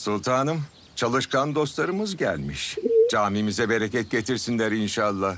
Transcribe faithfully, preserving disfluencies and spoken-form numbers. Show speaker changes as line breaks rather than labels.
Sultanım, çalışkan dostlarımız gelmiş. Camimize bereket getirsinler inşallah.